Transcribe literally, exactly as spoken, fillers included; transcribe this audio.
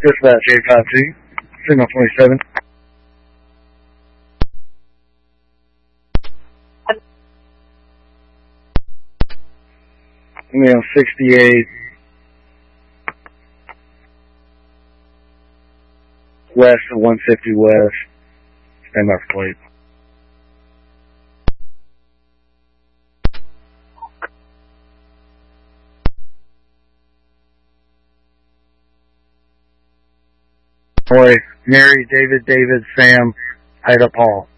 Dispatch eight five two, signal twenty-seven. Signal sixty-eight. West of one fifty West. Stand by for plate. Boy, Mary, David, David, Sam, Ida, Paul.